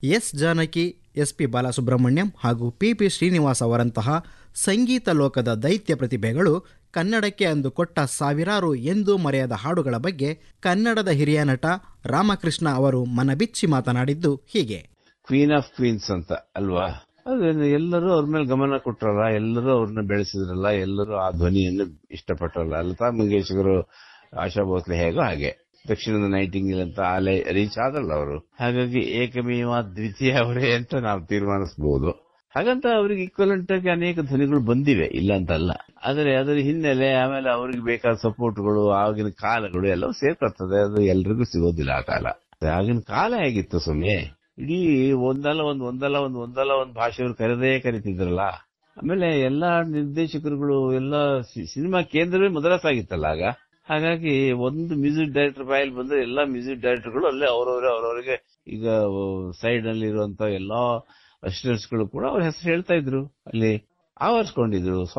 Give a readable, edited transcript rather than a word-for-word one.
S Janaki, S P Balasubrahmanyam ಹಾಗೂ P Srinivas ಅವರಂತಹ ಸಂಗೀತ ಲೋಕದ ದೈತ್ಯ ಪ್ರತಿಭೆಗಳು ಕನ್ನಡಕ್ಕೆ ಅಂದು ಕೊಟ್ಟ ಸಾವಿರಾರು ಎಂದೂ ಮರೆಯದ ಹಾಡುಗಳ ಬಗ್ಗೆ ಕನ್ನಡದ ಹಿರಿಯ ನಟ ರಾಮಕೃಷ್ಣ ಅವರು ಮನಬಿಚ್ಚಿ ಮಾತನಾಡಿದ್ದು ಹೀಗೆ. ಕ್ವೀನ್ ಆಫ್ ಕ್ವೀನ್ಸ್ ಅಂತ ಅಲ್ವಾ, ಅದೇನು ಎಲ್ಲರೂ ಅವ್ರ ಮೇಲೆ ಗಮನ ಕೊಟ್ರಲ್ಲ, ಎಲ್ಲರೂ ಅವ್ರನ್ನ ಬೆಳೆಸಿದ್ರಲ್ಲ, ಎಲ್ಲರೂ ಆ ಧ್ವನಿಯನ್ನು ಇಷ್ಟಪಟ್ರಲ್ಲ. ಲತಾ ಮಂಗೇಶ್ಕರ್, ಆಶಾ ಭೋಸ್ಲೆ ಹೇಗೋ ಹಾಗೆ ದಕ್ಷಿಣದ ನೈಟಿಂಗೇಲ್ ಅಂತ ಆಲೆ ರೀಚ್ ಆದ್ರಲ್ಲ ಅವರು. ಹಾಗಾಗಿ ಏಕಮೇವ ದ್ವಿತೀಯ ಅವರೇ ಅಂತ ನಾವು ತೀರ್ಮಾನಿಸಬಹುದು. ಹಾಗಂತ ಅವ್ರಿಗೆ ಈಕ್ವಲೆಂಟ್ ಆಗಿ ಅನೇಕ ಧ್ವನಿಗಳು ಬಂದಿವೆ, ಇಲ್ಲ ಅಂತಲ್ಲ. ಆದರೆ ಅದರ ಹಿನ್ನೆಲೆ, ಆಮೇಲೆ ಅವ್ರಿಗೆ ಬೇಕಾದ ಸಪೋರ್ಟ್ಗಳು, ಆಗಿನ ಕಾಲಗಳು ಎಲ್ಲವೂ ಸೇರ್ಕೊಳ್ತದೆ. ಅದು ಎಲ್ರಿಗೂ ಸಿಗೋದಿಲ್ಲ ಆ ಕಾಲ. ಆಗಿನ ಕಾಲ ಹೇಗಿತ್ತು ಸುಮ್ಮನೆ, ಇಡೀ ಒಂದಲ್ಲ ಒಂದು ಭಾಷೆಯವರು ಕರೀತಿದ್ರಲ್ಲ. ಆಮೇಲೆ ಎಲ್ಲಾ ನಿರ್ದೇಶಕರುಗಳು, ಎಲ್ಲಾ ಸಿನಿಮಾ ಕೇಂದ್ರವೇ ಮದ್ರಾಸ್ ಆಗಿತ್ತಲ್ಲ ಆಗ. ಹಾಗಾಗಿ ಒಂದು ಮ್ಯೂಸಿಕ್ ಡೈರೆಕ್ಟರ್ ಬಾಯಲ್ಲಿ ಬಂದ್ರೆ ಎಲ್ಲಾ ಮ್ಯೂಸಿಕ್ ಡೈರೆಕ್ಟರ್ಗಳು ಅಲ್ಲೇ ಅವರವರಿಗೆ ಈಗ ಸೈಡ್ ನಲ್ಲಿ ಇರುವಂತ ಎಲ್ಲಾ ಅಸಿಸ್ಟೆಂಟ್ಸ್ ಗಳು ಕೂಡ ಅವ್ರ ಹೆಸರು ಹೇಳ್ತಾ ಇದ್ರು, ಅಲ್ಲಿ ಆವರಿಸ್ಕೊಂಡಿದ್ರು.